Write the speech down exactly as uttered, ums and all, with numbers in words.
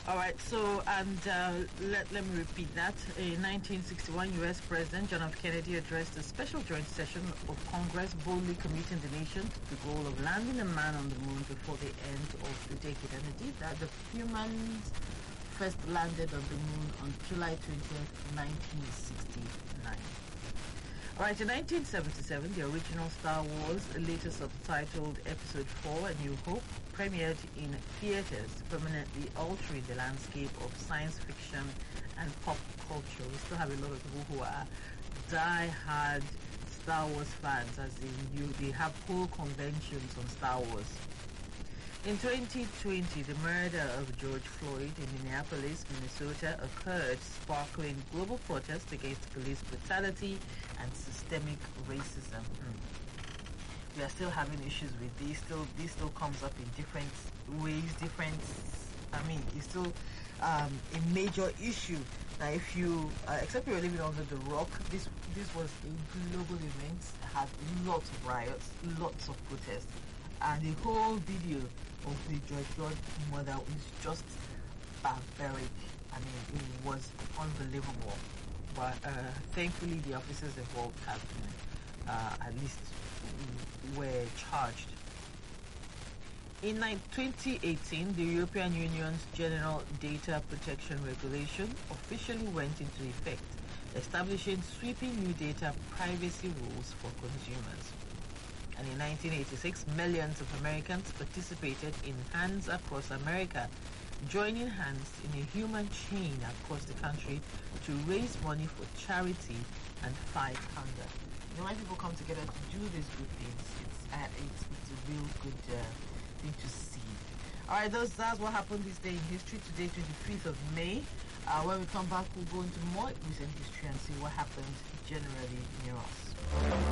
All right, so, and uh, let, let me repeat that. In nineteen sixty-one, U S President John F. Kennedy addressed a special joint session of Congress boldly committing the nation to the goal of landing a man on the moon before the end of the decade. And indeed, that the humans first landed on the moon on July twentieth, nineteen sixty-nine. All right, in nineteen seventy-seven, the original Star Wars, later subtitled Episode four, A New Hope, premiered in theaters, permanently altering the landscape of science fiction and pop culture. We still have a lot of people who are die-hard Star Wars fans, as in you, they have whole conventions on Star Wars. In twenty twenty, the murder of George Floyd in Minneapolis, Minnesota occurred, sparkling global protests against police brutality and systemic racism. Mm. We are still having issues with this. Still, this still comes up in different ways, different. I mean, it's still um, a major issue. Now, if you, uh, except you're living under the rock, this this was a global event. Had lots of riots, lots of protests, and the whole video of the George Floyd murder is just barbaric. I mean, it was unbelievable. But uh, thankfully, the officers involved have been, uh, at least, were charged. In twenty eighteen, the European Union's General Data Protection Regulation officially went into effect, establishing sweeping new data privacy rules for consumers. And in nineteen eighty-six, millions of Americans participated in Hands Across America, joining hands in a human chain across the country to raise money for charity and fight hunger. You know, when people come together to do these good things, it's uh, it's, it's a real good uh, thing to see. All right, those, that's what happened this day in history. Today, twenty-fifth of May. Uh, when we come back, we'll go into more recent history and see what happened generally near us.